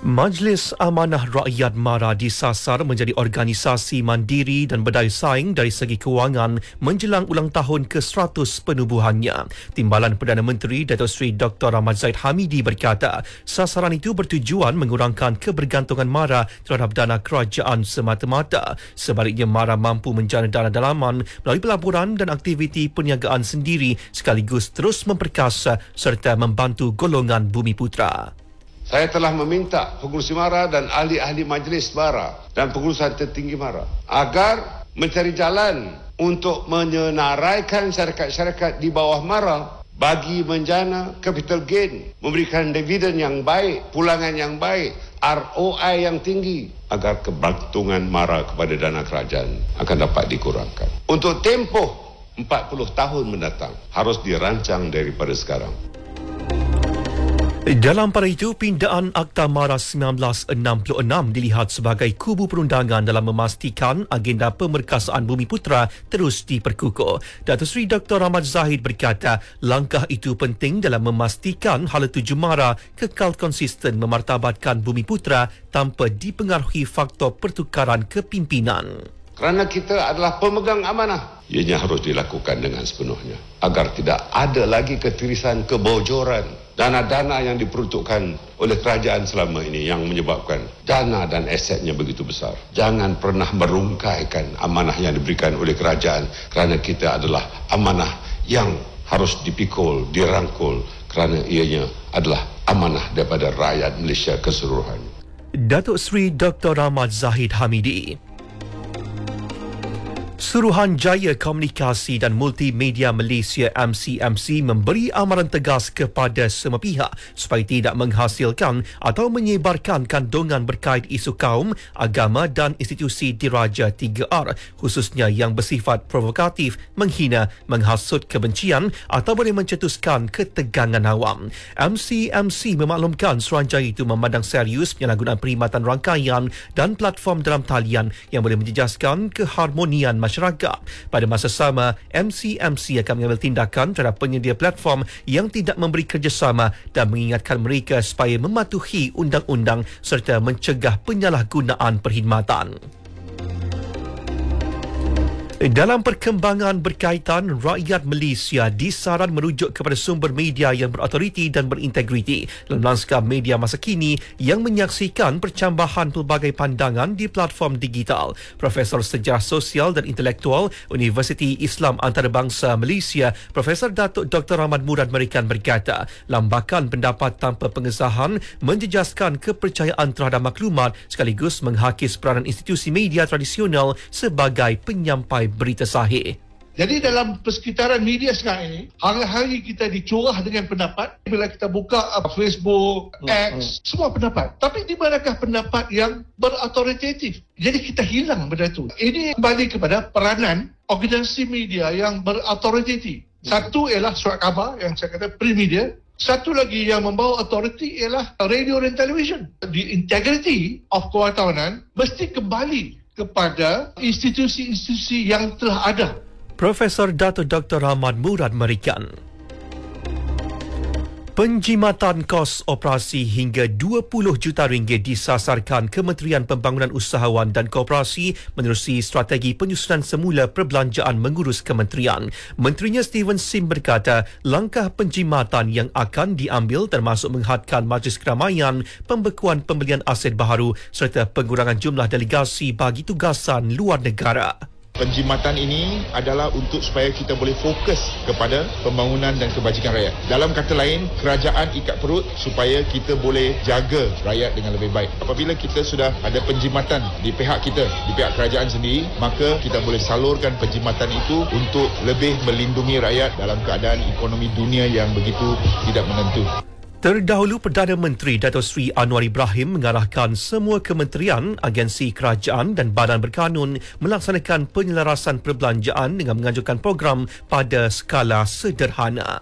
Majlis Amanah Rakyat MARA disasar menjadi organisasi mandiri dan berdaya saing dari segi kewangan menjelang ulang tahun ke-100 penubuhannya. Timbalan Perdana Menteri Datuk Seri Dr. Ahmad Zahid Hamidi berkata, sasaran itu bertujuan mengurangkan kebergantungan MARA terhadap dana kerajaan semata-mata. Sebaliknya, MARA mampu menjana dana dalaman melalui pelaburan dan aktiviti perniagaan sendiri sekaligus terus memperkasa serta membantu golongan Bumiputera. Saya telah meminta pengurusi MARA dan ahli-ahli majlis MARA dan pengurusan tertinggi MARA agar mencari jalan untuk menyenaraikan syarikat-syarikat di bawah MARA bagi menjana capital gain, memberikan dividen yang baik, pulangan yang baik, ROI yang tinggi agar kebergantungan MARA kepada dana kerajaan akan dapat dikurangkan. Untuk tempoh 40 tahun mendatang harus dirancang daripada sekarang. Dalam pada itu, pindaan Akta MARA 1966 dilihat sebagai kubu perundangan dalam memastikan agenda pemerkasaan Bumiputera terus diperkukuh. Datuk Seri Dr. Ahmad Zahid berkata, langkah itu penting dalam memastikan hala tuju MARA kekal konsisten memartabatkan Bumiputera tanpa dipengaruhi faktor pertukaran kepimpinan. Kerana kita adalah pemegang amanah, ianya harus dilakukan dengan sepenuhnya agar tidak ada lagi ketirisan, kebocoran, dana-dana yang diperuntukkan oleh kerajaan selama ini yang menyebabkan dana dan asetnya begitu besar. Jangan pernah merungkaikan amanah yang diberikan oleh kerajaan kerana kita adalah amanah yang harus dipikul, dirangkul kerana ianya adalah amanah daripada rakyat Malaysia keseluruhan. Datuk Seri Dr. Ahmad Zahid Hamidi. Suruhanjaya Komunikasi dan Multimedia Malaysia MCMC memberi amaran tegas kepada semua pihak supaya tidak menghasilkan atau menyebarkan kandungan berkait isu kaum, agama dan institusi diraja 3R, khususnya yang bersifat provokatif, menghina, menghasut kebencian atau boleh mencetuskan ketegangan awam. MCMC memaklumkan Suruhanjaya itu memandang serius penyalahgunaan perkhidmatan rangkaian dan platform dalam talian yang boleh menjejaskan keharmonian masyarakat. Pada masa sama, MCMC akan mengambil tindakan terhadap penyedia platform yang tidak memberi kerjasama dan mengingatkan mereka supaya mematuhi undang-undang serta mencegah penyalahgunaan perkhidmatan. Dalam perkembangan berkaitan, rakyat Malaysia disaran merujuk kepada sumber media yang berautoriti dan berintegriti dalam lanskap media masa kini yang menyaksikan percambahan pelbagai pandangan di platform digital. Profesor Sejarah Sosial dan Intelektual Universiti Islam Antarabangsa Malaysia, Profesor Datuk Dr. Ahmad Murad Merikan berkata, lambakan pendapat tanpa pengesahan menjejaskan kepercayaan terhadap maklumat sekaligus menghakis peranan institusi media tradisional sebagai penyampai berita sahih. Jadi dalam persekitaran media sekarang ini, hari-hari kita dicurah dengan pendapat. Bila kita buka Facebook, X, semua pendapat. Tapi di manakah pendapat yang berautoritatif? Jadi kita hilang benda itu. Ini kembali kepada peranan organisasi media yang berautoritatif. Satu ialah surat khabar yang saya kata print media. Satu lagi yang membawa autoriti ialah radio dan televisyen. The integrity of kewartawanan mesti kembali kepada institusi-institusi yang telah ada. Profesor Datuk Dr. Ahmad Murad Merikan. Penjimatan kos operasi hingga 20 juta ringgit disasarkan Kementerian Pembangunan Usahawan dan Koperasi menerusi strategi penyusunan semula perbelanjaan mengurus kementerian. Menterinya Steven Sim berkata, langkah penjimatan yang akan diambil termasuk menghadkan majlis keramaian, pembekuan pembelian aset baharu serta pengurangan jumlah delegasi bagi tugasan luar negara. Penjimatan ini adalah untuk supaya kita boleh fokus kepada pembangunan dan kebajikan rakyat. Dalam kata lain, kerajaan ikat perut supaya kita boleh jaga rakyat dengan lebih baik. Apabila kita sudah ada penjimatan di pihak kita, di pihak kerajaan sendiri, maka kita boleh salurkan penjimatan itu untuk lebih melindungi rakyat dalam keadaan ekonomi dunia yang begitu tidak menentu. Terdahulu, Perdana Menteri Datuk Seri Anwar Ibrahim mengarahkan semua kementerian, agensi kerajaan dan badan berkanun melaksanakan penyelarasan perbelanjaan dengan menganjurkan program pada skala sederhana.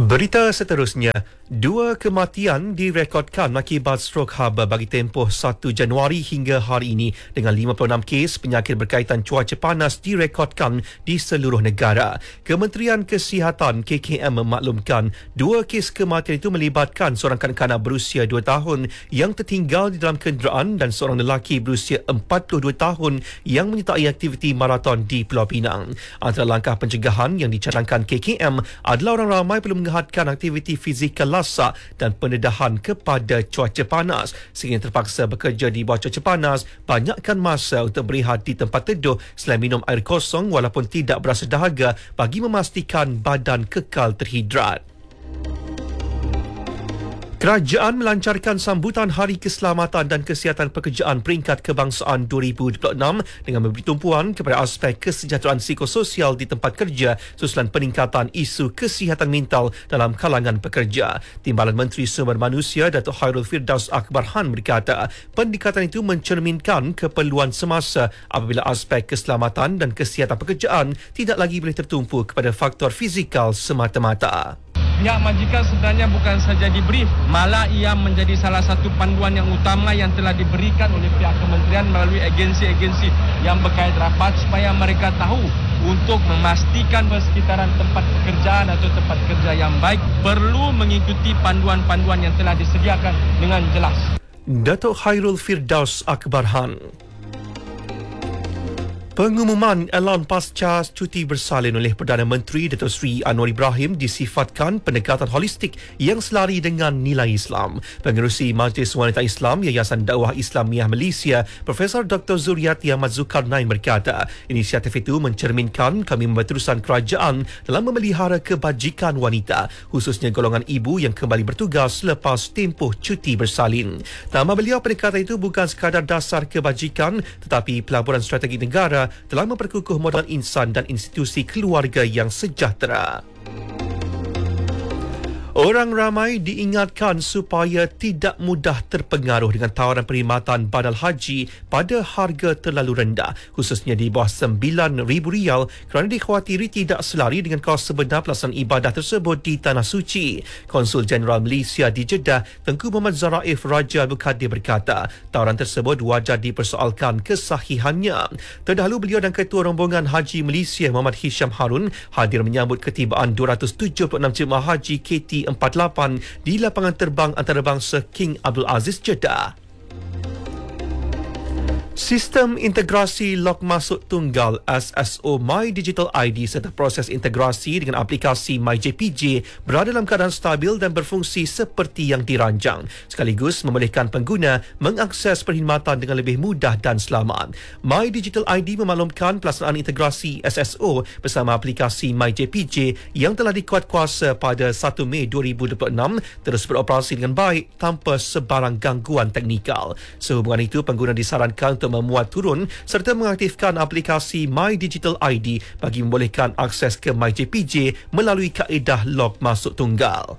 Berita seterusnya, 2 kematian direkodkan akibat strok haba bagi tempoh 1 Januari hingga hari ini dengan 56 kes penyakit berkaitan cuaca panas direkodkan di seluruh negara. Kementerian Kesihatan KKM memaklumkan 2 kes kematian itu melibatkan seorang kanak-kanak berusia 2 tahun yang tertinggal di dalam kenderaan dan seorang lelaki berusia 42 tahun yang menyertai aktiviti maraton di Pulau Pinang. Antara langkah pencegahan yang dicadangkan KKM adalah orang ramai perlu menghadkan aktiviti fizikal lasak dan pendedahan kepada cuaca panas. Sekiranya terpaksa bekerja di bawah cuaca panas, banyakkan masa untuk berehat di tempat teduh selain minum air kosong walaupun tidak berasa dahaga bagi memastikan badan kekal terhidrat. Kerajaan melancarkan sambutan Hari Keselamatan dan Kesihatan Pekerjaan Peringkat Kebangsaan 2026 dengan memberi tumpuan kepada aspek kesejahteraan psikososial di tempat kerja susulan peningkatan isu kesihatan mental dalam kalangan pekerja. Timbalan Menteri Sumber Manusia Datuk Khairul Firdaus Akbarhan berkata, pendekatan itu mencerminkan keperluan semasa apabila aspek keselamatan dan kesihatan pekerjaan tidak lagi boleh tertumpu kepada faktor fizikal semata-mata. Pihak majikan sebenarnya bukan saja dibrief, malah ia menjadi salah satu panduan yang utama yang telah diberikan oleh pihak kementerian melalui agensi-agensi yang berkait rapat supaya mereka tahu untuk memastikan persekitaran tempat pekerjaan atau tempat kerja yang baik perlu mengikuti panduan-panduan yang telah disediakan dengan jelas. Datuk Khairul Firdaus Akbarhan. Pengumuman elan pasca cuti bersalin oleh Perdana Menteri Datuk Seri Anwar Ibrahim disifatkan pendekatan holistik yang selari dengan nilai Islam. Pengerusi Majlis Wanita Islam Yayasan Dakwah Islamiah Malaysia, Profesor Dr. Zuriati Ahmad Zulkarnain berkata, inisiatif itu mencerminkan komitmen berterusan kerajaan dalam memelihara kebajikan wanita, khususnya golongan ibu yang kembali bertugas selepas tempoh cuti bersalin. Nama beliau, pendekatan itu bukan sekadar dasar kebajikan tetapi pelaburan strategi negara telah memperkukuh modal insan dan institusi keluarga yang sejahtera. Orang ramai diingatkan supaya tidak mudah terpengaruh dengan tawaran perkhidmatan badal haji pada harga terlalu rendah, khususnya di bawah RM9,000 kerana dikhawatiri tidak selari dengan kos sebenar pelaksanaan ibadah tersebut di Tanah Suci. Konsul Jeneral Malaysia di Jeddah, Tengku Muhammad Zaraif Raja Abu Qadir berkata, tawaran tersebut wajar dipersoalkan kesahihannya. Terdahulu beliau dan Ketua Rombongan Haji Malaysia Muhammad Hisham Harun hadir menyambut ketibaan 276 jemaah haji KT 48 di lapangan terbang antarabangsa King Abdul Aziz Jeddah. Sistem integrasi log masuk tunggal SSO My Digital ID serta proses integrasi dengan aplikasi MyJPJ berada dalam keadaan stabil dan berfungsi seperti yang dirancang, sekaligus membolehkan pengguna mengakses perkhidmatan dengan lebih mudah dan selamat. My Digital ID memaklumkan pelaksanaan integrasi SSO bersama aplikasi MyJPJ yang telah dikuat kuasa pada 1 Mei 2026 terus beroperasi dengan baik tanpa sebarang gangguan teknikal. Sehubungan itu, pengguna disarankan untuk memuat turun serta mengaktifkan aplikasi My Digital ID bagi membolehkan akses ke MyJPJ melalui kaedah log masuk tunggal.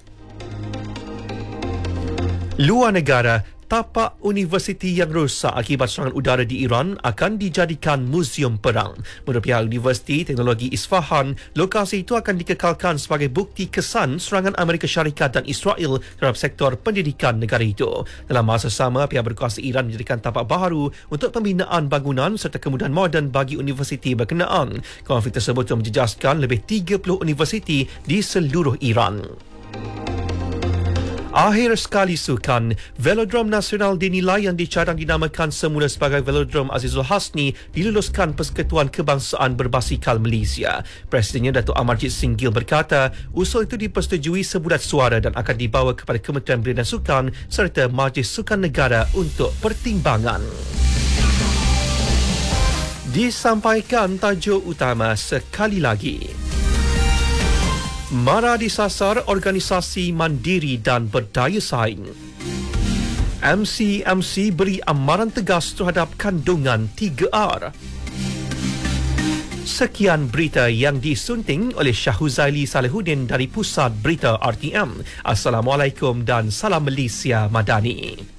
Luar negara, tapak universiti yang rosak akibat serangan udara di Iran akan dijadikan muzium perang. Menurut pihak Universiti Teknologi Isfahan, lokasi itu akan dikekalkan sebagai bukti kesan serangan Amerika Syarikat dan Israel terhadap sektor pendidikan negara itu. Dalam masa sama, pihak berkuasa Iran menjadikan tapak baharu untuk pembinaan bangunan serta kemudahan moden bagi universiti berkenaan. Konflik tersebut menjejaskan lebih 30 universiti di seluruh Iran. Akhir sekali sukan, Velodrome Nasional dinilai yang dicadang dinamakan semula sebagai Velodrome Azizul Hasni diluluskan Persekutuan Kebangsaan Berbasikal Malaysia. Presidennya Datuk Amarjit Singgil berkata, usul itu dipersetujui sebulat suara dan akan dibawa kepada Kementerian Belia dan Sukan serta Majlis Sukan Negara untuk pertimbangan. Disampaikan tajuk utama sekali lagi. Mara disasar organisasi mandiri dan berdaya saing. MCMC beri amaran tegas terhadap kandungan 3R. Sekian berita yang disunting oleh Syahuzaili Salihuddin dari Pusat Berita RTM. Assalamualaikum dan salam Malaysia Madani.